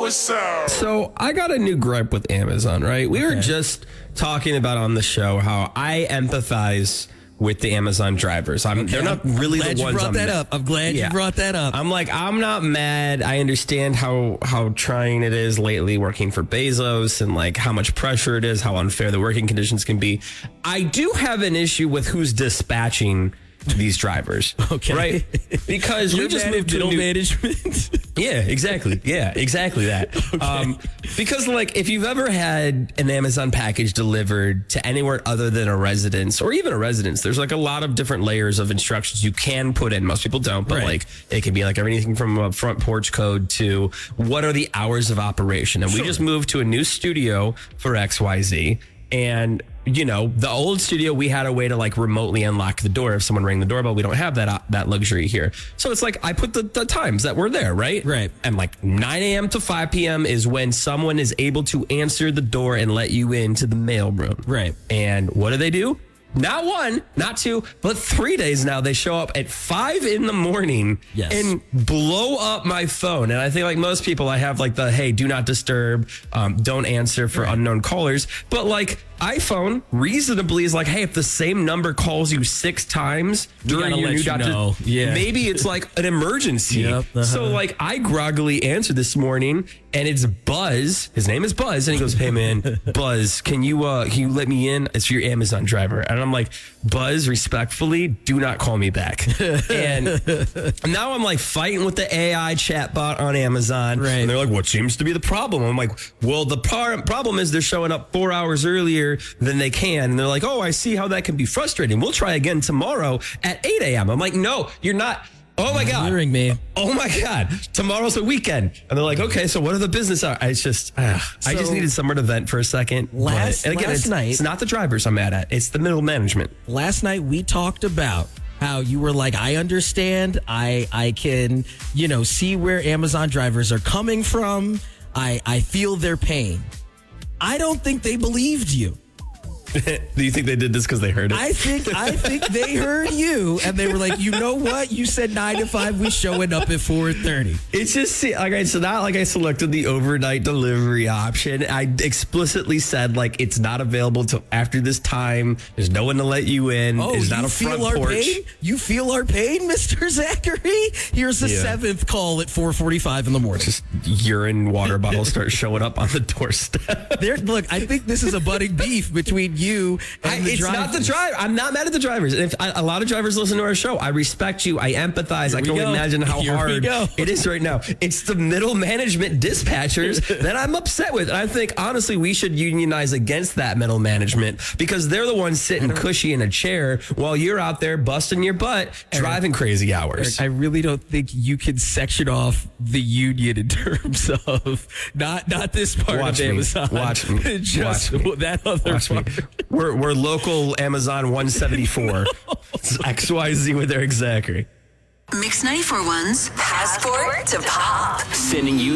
So I got a new gripe with Amazon, right? We were just talking about on the show how I empathize with the Amazon drivers. They're not really the ones. I'm glad you brought that up. I'm like, I'm not mad. I understand how trying it is lately working for Bezos and like how much pressure it is, how unfair the working conditions can be. I do have an issue with who's dispatching these drivers. Okay. Right? Because we just moved to middle management. Yeah, exactly. Yeah, exactly that. Okay. Because like if you've ever had an Amazon package delivered to anywhere other than a residence or even a residence, there's like a lot of different layers of instructions you can put in. Most people don't, but like it can be like everything from a front porch code to what are the hours of operation. And we just moved to a new studio for XYZ. And, you know, the old studio, we had a way to like remotely unlock the door if someone rang the doorbell. We don't have that luxury here. So it's like I put the times that were there, right? Right. And like 9 a.m. to 5 p.m. is when someone is able to answer the door and let you into the mailroom. Right. And what do? Not one, not two, but 3 days now. They show up at 5 in the morning and blow up my phone. And I think like most people, I have like the, hey, do not disturb, don't answer for unknown callers. But like iPhone reasonably is like, hey, if the same number calls you 6 times during your new doctor, maybe it's like an emergency. So like I groggily answered this morning and it's Buzz. His name is Buzz. And he goes, hey man, Buzz, can you let me in? It's your Amazon driver. And I'm like, Buzz, respectfully, do not call me back. And now I'm like fighting with the AI chatbot on Amazon. Right. And they're like, what seems to be the problem? I'm like, well, the problem is they're showing up 4 hours earlier than they can. And they're like, oh, I see how that can be frustrating. We'll try again tomorrow at 8 a.m. I'm like, no, you're not. Oh my God. Hearing me. Oh my God. Tomorrow's a weekend. And they're like, okay, so what are the business hours? I just needed somewhere to vent for a second. Last night, it's not the drivers I'm mad at. It's the middle management. Last night we talked about how you were like, I understand. I can, see where Amazon drivers are coming from. I feel their pain. I don't think they believed you. Do you think they did this because they heard it? I think they heard you and they were like, you know what? You said 9 to 5. We showing up at 4:30. It's just not like I selected the overnight delivery option. I explicitly said like it's not available till after this time. There's no one to let you in. Oh, there's not a front porch. Pain? You feel our pain, Mr. Zachary? Here's the 7th call at 4:45 in the morning. Just urine water bottles start showing up on the doorstep. Look, I think this is a budding beef between you and the drivers. It's not the driver. I'm not mad at the drivers. If a lot of drivers listen to our show, I respect you. I empathize. I can only imagine how hard it is right now. It's the middle management dispatchers that I'm upset with. And I think, honestly, we should unionize against that middle management because they're the ones sitting cushy in a chair while you're out there busting your butt, driving crazy hours. Eric, I really don't think you can section off the union in terms of not this part of Amazon. Watch me. Just that other part. We're local Amazon 174. It's XYZ with Eric Zachary. Mix 94.1's Passport to Pop. Sending you